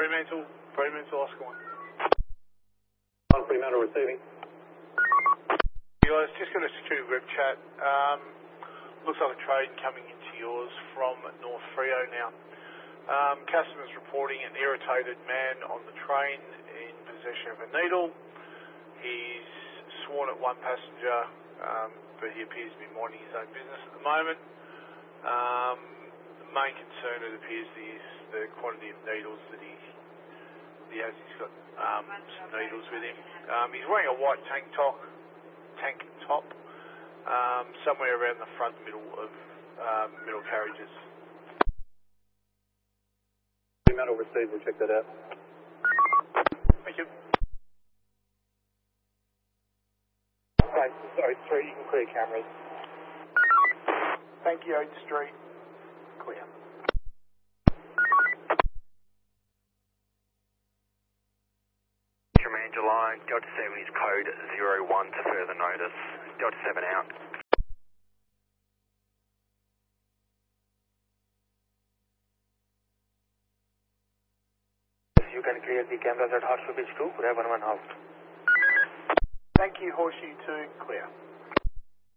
Fremantle, Oscar 1. On Fremantle receiving. You guys, just got a security web chat. Looks like a train coming into yours from North Freo now. Customers reporting an irritated man on the train in possession of a needle. He's sworn at one passenger, but he appears to be minding his own business at the moment. The main concern, it appears, is the quantity of needles that he has. He's got some needles with him. He's wearing a white tank top, somewhere around the front middle of middle carriages. Fremantle received, we'll check that out. Thank you. Right, sorry, 3, you can clear cameras. Thank you, 8th Street. Clear. Jermaine July, Delta 7 is code 01 to further notice. Delta 7 out. You can clear the cameras at Horseshoe Beach 2, Raven 1 out. Thank you, Horseshoe 2. Clear.